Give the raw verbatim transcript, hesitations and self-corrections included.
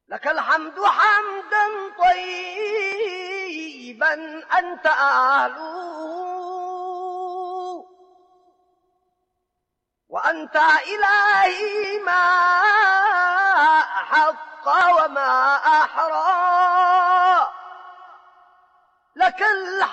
لك الحمد حمدا طيبا أنت أهله، وأنت إلهي ما أحق وما أحرى. لك الحمد